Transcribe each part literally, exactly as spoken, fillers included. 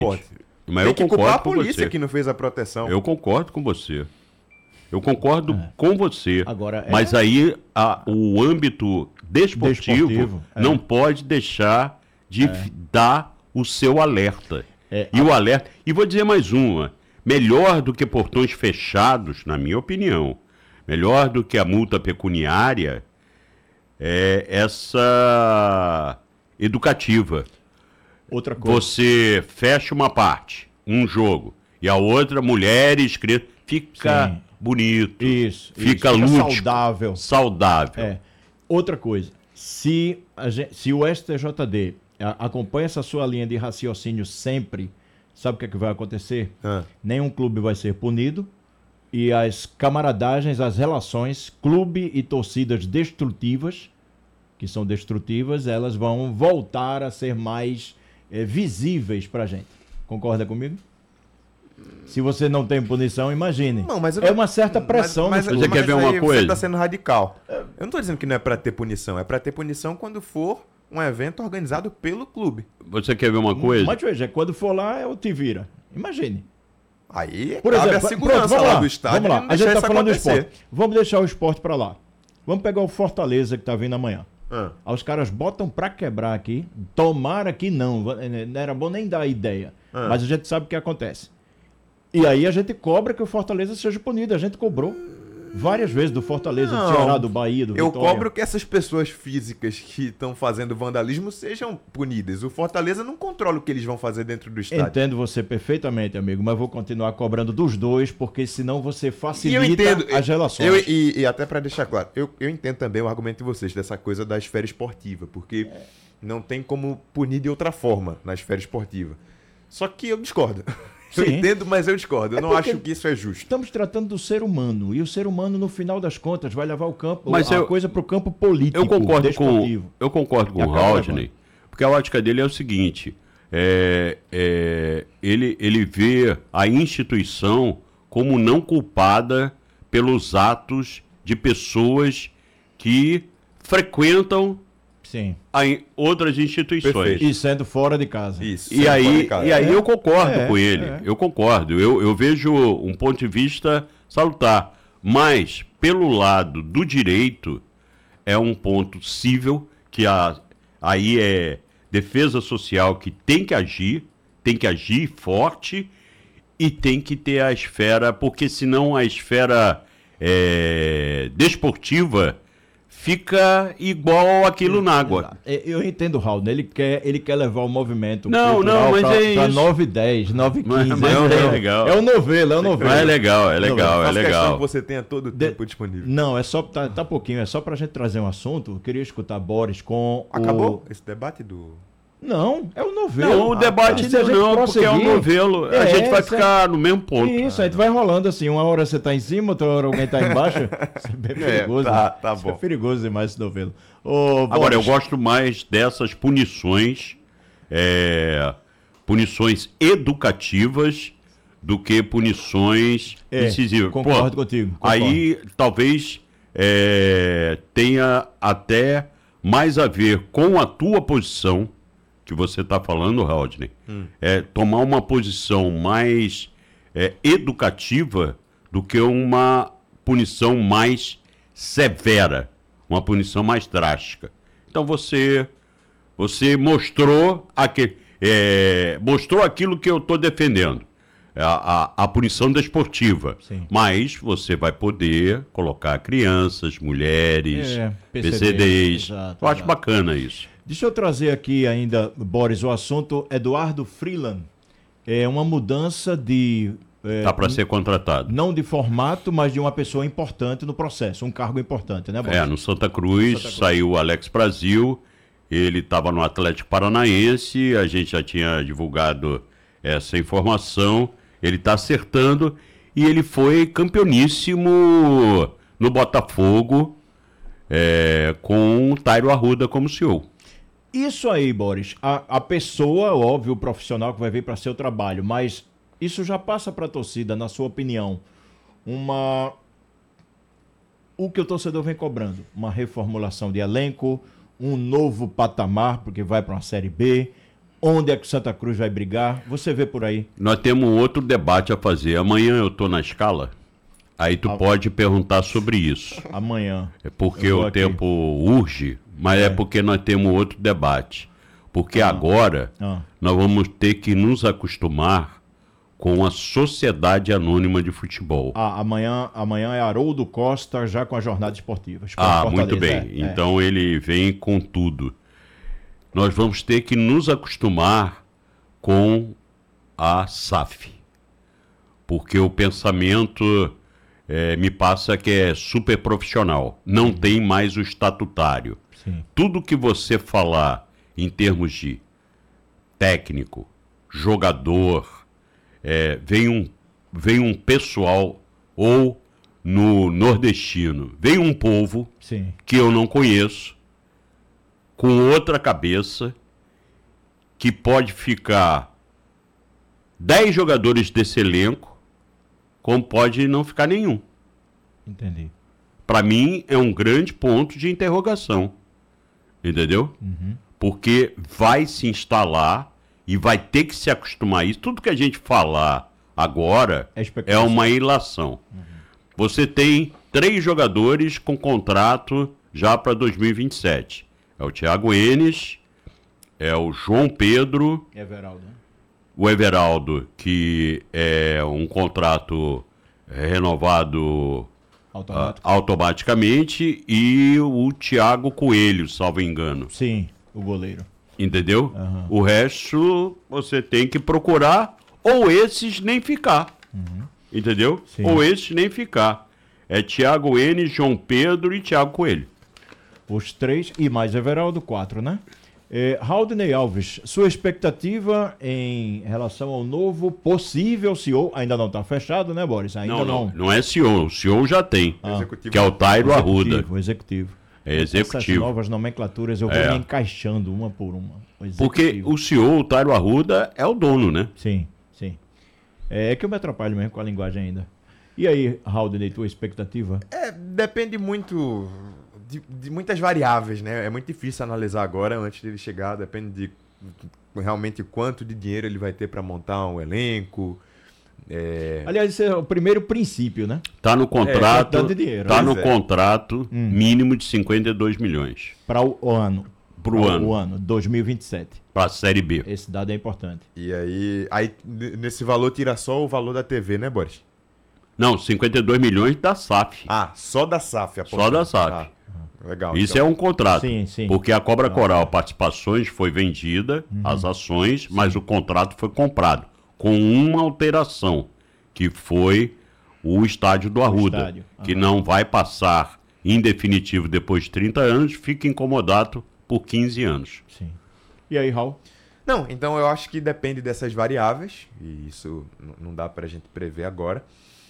Pode. Mas Tem eu que concordo culpar a com polícia você. que não fez a proteção. Eu concordo com você. Eu concordo É. com você. Agora, é- Mas aí a- o âmbito desportivo, Desportivo, é. não pode deixar de f- dar o seu alerta. É, E o alerta. E vou dizer mais uma. Melhor do que portões fechados, na minha opinião, melhor do que a multa pecuniária, é essa educativa. Outra coisa. Você fecha uma parte, um jogo, e a outra, mulheres, crianças, fica Sim. bonito, Isso. fica isso, lúdico, saudável. saudável. É. Outra coisa. Se, a gente, se o S T J D a- acompanha essa sua linha de raciocínio sempre, sabe o que, é que vai acontecer? Ah. Nenhum clube vai ser punido e as camaradagens, as relações, clube e torcidas destrutivas, que são destrutivas, elas vão voltar a ser mais eh, visíveis pra gente. Concorda comigo? Se você não tem punição, imagine. Não, mas eu é não- uma certa pressão Mas, no mas, Você clube. quer ver mas uma aí coisa? Você tá sendo radical. Eu não tô dizendo que não é pra ter punição. É pra ter punição quando for um evento organizado pelo clube. Você quer ver uma coisa? Mas veja, quando for lá, é o te vira. Imagine. Aí Por cabe exemplo, a segurança pronto, vamos lá lá, do estádio. vamos lá. e não A gente deixar tá isso falando do acontecer. esporte. Vamos deixar o esporte pra lá. Vamos pegar o Fortaleza que tá vindo amanhã. Ah. Aí os caras botam pra quebrar aqui. Tomara que não. Não era bom nem dar ideia. Ah. Mas a gente sabe o que acontece. E aí a gente cobra que o Fortaleza seja punido. A gente cobrou várias vezes do Fortaleza, Não. do Ceará, do Bahia, do Eu Vitória. cobro que essas pessoas físicas que estão fazendo vandalismo sejam punidas. O Fortaleza não controla o que eles vão fazer dentro do estádio. Entendo você perfeitamente, amigo, mas vou continuar cobrando dos dois, porque senão você E eu facilita entendo. as relações. Eu, e, e até pra deixar claro, eu, eu entendo também o argumento de vocês dessa coisa da esfera esportiva, porque não tem como punir de outra forma na esfera esportiva. Só que eu discordo. Eu Sim. entendo, mas eu discordo. Eu É não porque- acho que isso é justo. Estamos tratando do ser humano, e o ser humano, no final das contas, vai levar o campo, Mas a eu- coisa para o campo político, Eu concordo com, desportivo. eu concordo com E o acaba Rodney, porque a ótica dele é o seguinte: é, é, ele, ele vê a instituição como não culpada pelos atos de pessoas que frequentam Sim. a in- outras instituições. Perfeito. E sendo fora de casa. Isso. E sempre aí, pode, cara. e aí É, eu concordo é, com ele, é. eu concordo, eu, eu vejo um ponto de vista salutar, mas pelo lado do direito é um ponto cível que a, aí é defesa social que tem que agir, tem que agir forte e tem que ter a esfera, porque senão a esfera é, desportiva fica igual aquilo na água. É, Eu entendo o Raul, ele quer, ele quer levar o movimento Não, cultural não, mas pra, é pra isso. nove e dez, nove e Mas- quinze. mas eu é entendo. legal. É o novelo, é o novelo. Mas é legal, é legal, é Faço questão legal. que você tenha todo o De- tempo disponível. Não, é só, tá, tá pouquinho, é só pra gente trazer um assunto. Eu queria escutar Boris com Acabou o... esse debate do... Não, é o novelo. Não, o debate Ah, se a gente não, porque é um prosseguir- novelo. A É, gente vai se- ficar no mesmo ponto. Isso, a gente vai rolando assim. Uma hora você tá em cima, outra hora alguém tá embaixo. Isso é bem É, perigoso. tá- né? tá Isso bom. é perigoso demais esse novelo. Ô, Agora, eu Boris, gosto mais dessas punições, é, punições educativas, do que punições É, incisivas. concordo contigo, concordo. Aí, talvez, é, tenha até mais a ver com a tua posição, que você está falando, Rodney, é tomar uma posição mais é, educativa do que uma punição mais severa, uma punição mais drástica. Então você, você mostrou, aquele, é, mostrou aquilo que eu estou defendendo, a, a, a punição desportiva. Sim. Mas você vai poder colocar crianças, mulheres, É, P P C Ds, C Ds. exato, Eu acho exato. bacana isso. Deixa eu trazer aqui ainda, Boris, o assunto Eduardo Freeland. É uma mudança de... é, Tá para ser contratado. não de formato, mas de uma pessoa importante no processo, um cargo importante, né, Boris? É, no Santa Cruz, Santa Cruz. saiu o Alex Brasil, ele estava no Atlético Paranaense, a gente já tinha divulgado essa informação, ele está acertando e ele foi campeoníssimo no Botafogo, é, com o Tairo Arruda como C E O. Isso aí, Boris, a, a pessoa, óbvio, o profissional que vai vir para seu trabalho, mas isso já passa para a torcida, na sua opinião, uma... o que o torcedor vem cobrando? Uma reformulação de elenco, um novo patamar, porque vai para uma Série B, Onde é que o Santa Cruz vai brigar? Você vê por aí. Nós temos um outro debate a fazer. Amanhã eu tô na escala, aí tu Ah. pode perguntar sobre isso. Amanhã. É porque Eu vou o aqui. tempo urge, mas é. é porque nós temos outro debate. Porque Ah. agora Ah. nós vamos ter que nos acostumar com a Sociedade Anônima de Futebol. Ah, amanhã, amanhã é Haroldo Costa já com a jornada esportiva. Esporte Ah, Fortaleza, muito bem. é, é. Então ele vem com tudo. Nós vamos ter que nos acostumar com a S A F. Porque o pensamento eh, me passa que é super profissional. Não tem mais o estatutário. Sim. Tudo que você falar em termos de técnico, jogador, eh, vem, um, vem um pessoal, ou no nordestino, vem um povo Sim. que eu não conheço, com outra cabeça, que pode ficar dez jogadores desse elenco, como pode não ficar nenhum. Entendi. Para mim, é um grande ponto de interrogação. Entendeu? Uhum. Porque vai se instalar e vai ter que se acostumar a isso. Tudo que a gente falar agora É é especulação. uma ilação. Uhum. Você tem três jogadores com contrato já para dois mil e vinte e sete. É o Thiago Enes, é o João Pedro, Everaldo, né? o Everaldo, que é um contrato renovado Automático. ah, automaticamente, e o Thiago Coelho, salvo engano. Sim, o goleiro. Entendeu? Aham. O resto você tem que procurar, ou esses nem ficar. Entendeu? Sim. Ou esses nem ficar. É Thiago N, João Pedro e Thiago Coelho. Os três e mais Everaldo, quatro, né? É, Haldney Alves, sua expectativa em relação ao novo possível C E O, ainda não está fechado, né, Boris? Ainda Não, não. não, não é C E O. O C E O já tem. Ah. Executivo. Que é o Tairo Arruda. Executivo, executivo. É Essas executivo. novas nomenclaturas eu vou É. me encaixando uma por uma. O Porque executivo. o C E O, o Tairo Arruda, é o dono, né? Sim, sim. É, é que eu me atrapalho mesmo com a linguagem ainda. E aí, Haldney, tua expectativa? É, depende muito de, de muitas variáveis, né? É muito difícil analisar agora, antes dele chegar. Depende de realmente quanto de dinheiro ele vai ter para montar um elenco. É, Aliás, esse é o primeiro princípio, né? Tá no contrato, quantidade de dinheiro, tá né? no Pois é. contrato Hum. mínimo de cinquenta e dois milhões Para o, o ano. Pro Pra ano. O ano, dois mil e vinte e sete. para a Série B. Esse dado é importante. e aí, aí, n- nesse valor tira só o valor da T V, né, Boris? Não, cinquenta e dois milhões da S A F. Ah, só da S A F. a Só porção. da S A F. Ah, legal. Isso então. é um contrato. Sim, sim. Porque a Cobra Coral Participações foi vendida, Uhum. as ações, mas o contrato foi comprado. Com uma alteração, que foi o estádio do Arruda. estádio, Que aham. não vai passar em definitivo depois de trinta anos, fica incomodado por quinze anos. Sim. E aí, Raul? Não, então eu acho que depende dessas variáveis, e isso n- não dá pra gente prever agora,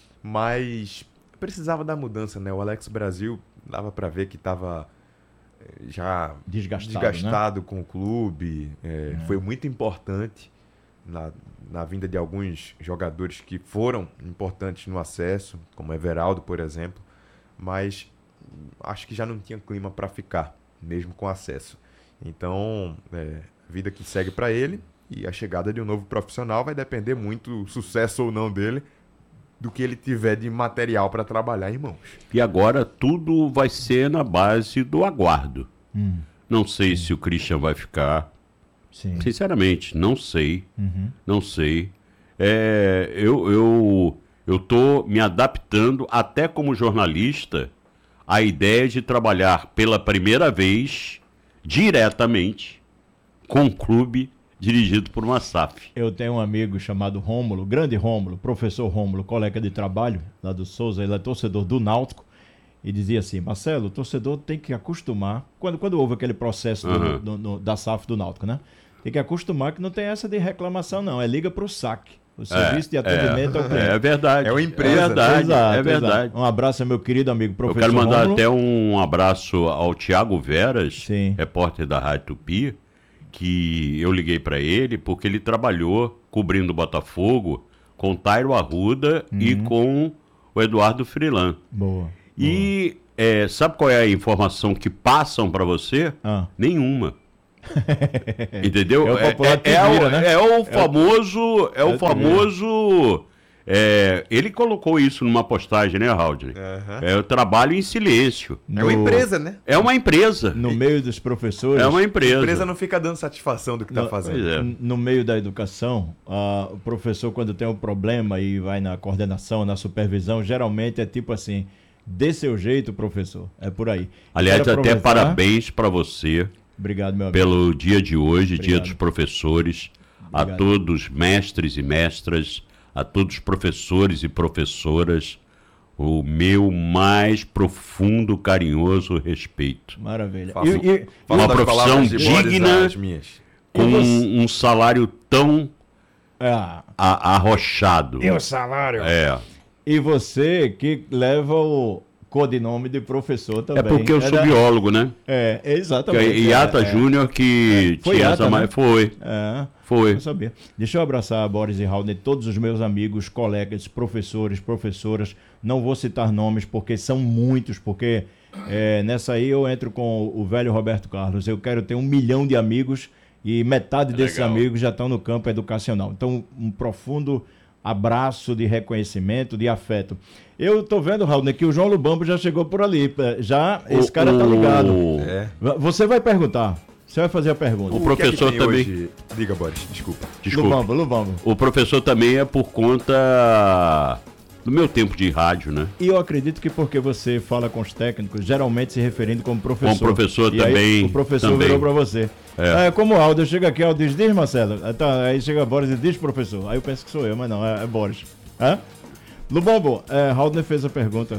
mas precisava da mudança, né? O Alex Brasil dava pra ver que tava eh, já Desgastado, desgastado com o clube, eh, foi muito importante na, na vinda de alguns jogadores que foram importantes no acesso, como Everaldo, por exemplo, mas hum, acho que já não tinha clima para ficar, mesmo com acesso. Então, é, vida que segue para ele, e a chegada de um novo profissional vai depender muito, o sucesso ou não dele, do que ele tiver de material para trabalhar em mãos. E agora tudo vai ser na base do aguardo. Hum, Não sei se o Christian vai ficar. sim. Sinceramente, não sei. Uhum. Não sei. É, eu, eu, eu tô me adaptando, até como jornalista, à ideia de trabalhar pela primeira vez, diretamente, com um clube dirigido por uma S A F. Eu tenho um amigo chamado Rômulo, grande Rômulo, professor Rômulo, colega de trabalho lá do Souza, ele é torcedor do Náutico, e dizia assim, Marcelo, o torcedor tem que acostumar, quando, quando houve aquele processo do- Aham. do- do- da S A F do Náutico, né? Tem que acostumar que não tem essa de reclamação não, é liga para o S A C, o Serviço de Atendimento ao Cliente. É verdade. É uma empresa, É verdade, Exato, é verdade. exato. Um abraço ao meu querido amigo Eu professor quero mandar Rômulo. até um abraço ao Tiago Veras, Sim. repórter da Rádio Tupi, que eu liguei para ele porque ele trabalhou cobrindo o Botafogo com Tairo Arruda e Uhum. com o Eduardo Freeland. Boa. E é, sabe qual é a informação que passam para você? Ah, Nenhuma. Entendeu? É o popular é, que é, vira, o, né? é o famoso. É É o o que famoso. é, ele colocou isso numa postagem, né, Raul? Aham. É o trabalho em silêncio. É uma empresa, né? É uma empresa. No meio dos professores. É uma A empresa. empresa não fica dando satisfação do que está No- fazendo. Pois é. n- No meio da educação, ah, o professor, quando tem um problema e vai na coordenação, na supervisão, geralmente é tipo assim: dê seu jeito, professor. É por aí. Aliás, Quero até aproveitar- parabéns para você Obrigado, meu amigo. pelo dia de hoje, Dia Obrigado. dos Professores. A Obrigado. todos mestres e mestras, a todos professores e professoras, o meu mais profundo, carinhoso respeito. Maravilha. Faço- E- e- Uma das profissão palavras de Boris digna. às minhas. Com E você- um, um salário tão ah, a- arrochado. e o salário? É. E você que leva o codinome de professor também. É porque eu sou da- biólogo, né? É, Que exatamente. é Iata é, é. Júnior que Foi tinha Iata, essa né? mais. Foi, É. foi. Eu sabia. Deixa eu abraçar Boris e Raul, todos os meus amigos, colegas, professores, professoras. Não vou citar nomes porque são muitos, porque é, nessa aí eu entro com o velho Roberto Carlos. Eu quero ter um milhão de amigos e metade desses legal. amigos já estão no campo educacional. Então, um profundo abraço de reconhecimento, de afeto. Eu tô vendo, Raul, que o João Lubambo já chegou por ali. Já, esse O- cara tá ligado. o- É. Você vai perguntar. Você vai fazer a pergunta. O professor que é que tem também- hoje? Diga, Boris, desculpa. Desculpa. Lubambo, Lubambo. O professor também é por conta do meu tempo de rádio, né? E eu acredito que porque você fala com os técnicos, geralmente se referindo como professor. Como professor E aí também, o professor também. virou pra você. É. É, como o Aldo chega aqui, Aldo diz, diz Marcelo. Ah, tá, aí chega Boris e diz professor. Aí eu penso que sou eu, mas não, é, é Boris. Hã? Lubambo, é, Haldner fez a pergunta.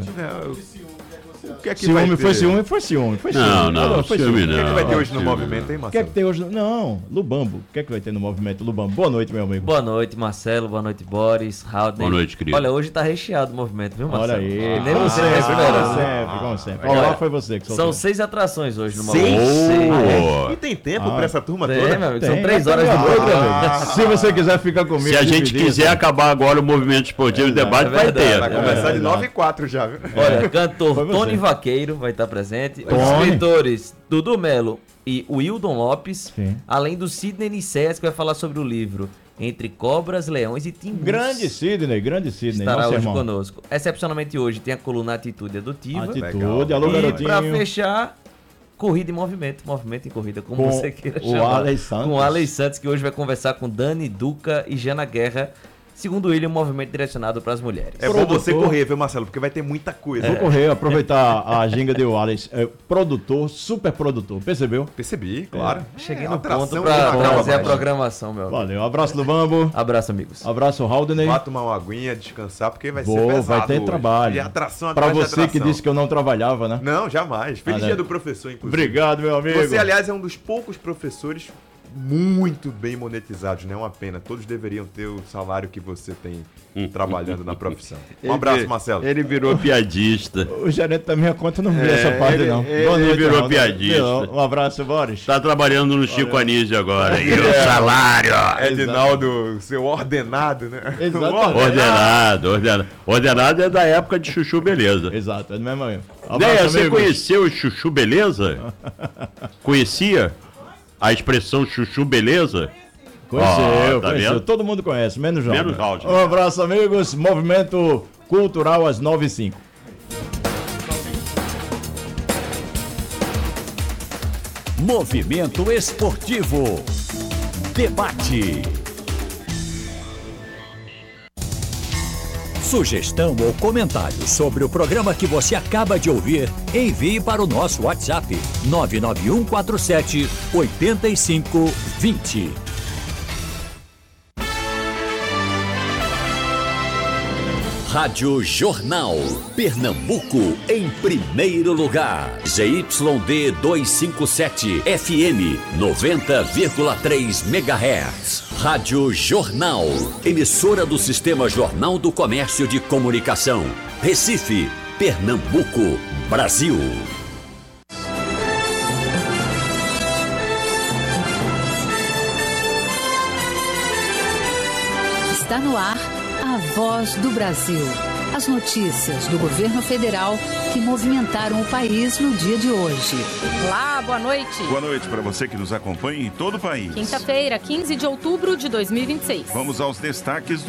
O que é que Ciúme, vai foi ter? ciúme, foi ciúme, foi ciúme. Não, não, foi ciúme O que é que vai ter Não, hoje no sim, movimento, hein, O que é Marcelo? que tem hoje? no- Não, Lubambo. O que é que vai ter no movimento Lubambo? Boa noite, meu amigo. Boa noite, Marcelo. Boa noite, Boris. Haldner. Boa noite, querido. Olha, hoje tá recheado o movimento, viu, Olha Marcelo? aí. E nem como você tá sempre, como esperando. sempre, como sempre. Olha, Olá, foi você que soltou. São seis atrações hoje no Seis? movimento. Oh. E tem tempo Ah, pra essa turma Tem, toda? meu amigo, Tem, são três até horas de meia-noite, noite. meu amigo. Se você quiser ficar comigo. Se a gente dividir, quiser tá? acabar agora o movimento esportivo, o debate é vai verdade. ter. Vai É, começar é, de é. nove e quatro já, viu? Olha, cantor Foi você. Tony Vaqueiro vai estar presente. Os Tony. escritores Dudu Melo e Wildon Lopes. Sim. Além do Sidney Nicés, que vai falar sobre o livro Entre Cobras, Leões e Timbus. Grande Sidney, grande Sidney. Estará nosso hoje irmão. conosco. Excepcionalmente hoje tem a coluna Atitude Adotiva. Atitude, Legal. alô E garotinho. pra fechar, corrida e movimento. Movimento e corrida, como Com você queira o chamar. Alex Santos. Com o Alex Santos, que hoje vai conversar com Dani Duca e Jana Guerra. Segundo ele, um movimento direcionado para as mulheres. É bom Produtor. você correr, viu, Marcelo? Porque vai ter muita coisa. Vou correr, aproveitar a ginga de Wallace. É, produtor, super produtor, percebeu? Percebi, claro. Cheguei É, no atração ponto de para uma trazer a baixo. programação, meu amigo. Valeu, abraço do Bambo, Abraço, amigos. abraço Haldner. Vá tomar uma aguinha, descansar, porque vai ser Vou, pesado vai ter hoje. trabalho. E atração Pra atrás de você que atração. disse que eu não trabalhava, né? Não, jamais. Feliz Ah, dia né? do professor, inclusive. Obrigado, meu amigo. Você, aliás, é um dos poucos professores muito bem monetizados, né? Uma pena. Todos deveriam ter o salário que você tem trabalhando na profissão. Um abraço, Ele- Marcelo. Ele virou piadista. O gerente da minha conta não viu É, essa parte, ele- não. ele virou Haldner. piadista. Um abraço, Boris. Está trabalhando no Chico Anísio agora. E o salário? Edinaldo, seu ordenado, né? Exatamente. Ordenado, ordenado. Ordenado é da época de Chuchu Beleza. Exato, é do mesmo amigo. Né, Abraço, você amigos. conheceu o Chuchu Beleza? Conhecia a expressão Chuchu Beleza? Conheceu, Ó, tá conheceu. vendo? Todo mundo conhece, menos João. Menos Haldner. Um abraço, amigos. Movimento Cultural às nove e cinco. Movimento Esportivo. Debate. Sugestão ou comentário sobre o programa que você acaba de ouvir, envie para o nosso WhatsApp nove nove um quatro sete oito cinco dois zero. Rádio Jornal. Pernambuco em primeiro lugar. Z Y D duzentos e cinquenta e sete F M noventa vírgula três megahertz. Rádio Jornal. Emissora do Sistema Jornal do Comércio de Comunicação. Recife, Pernambuco, Brasil. Está no ar a Voz do Brasil. As notícias do governo federal que movimentaram o país no dia de hoje. Olá, boa noite. Boa noite para você que nos acompanha em todo o país. Quinta-feira, quinze de outubro de dois mil e vinte e seis. Vamos aos destaques do